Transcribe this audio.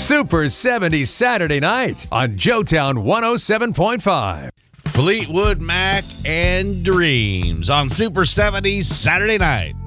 Super 70s Saturday night on Joetown 107.5. Fleetwood Mac and Dreams on Super 70s Saturday night.